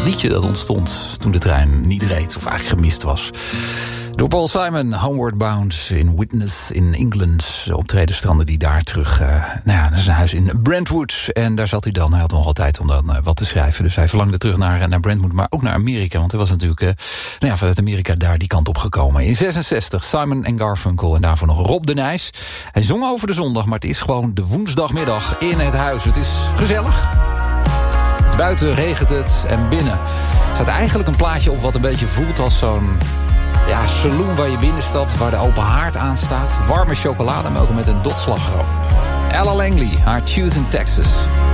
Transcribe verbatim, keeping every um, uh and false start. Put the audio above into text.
liedje dat ontstond toen de trein niet reed, of eigenlijk gemist was. Door Paul Simon, Homeward Bound in Witness in England. De optreden stranden die daar terug uh, nou ja, naar zijn huis in Brentwood. En daar zat hij dan. Hij had nog altijd om dan uh, wat te schrijven. Dus hij verlangde terug naar, naar Brentwood, maar ook naar Amerika. Want hij was natuurlijk uh, nou ja, vanuit Amerika daar die kant op gekomen. In zesenzestig Simon en Garfunkel en daarvoor nog Rob de Nijs. Hij zong over de zondag, maar het is gewoon de woensdagmiddag in het huis. Het is gezellig. Buiten regent het en binnen staat eigenlijk een plaatje op wat een beetje voelt als zo'n ja, saloon waar je binnenstapt, waar de open haard aan staat. Warme chocolademelk met een dotslagroom. Ella Langley, haar Tunes in Texas.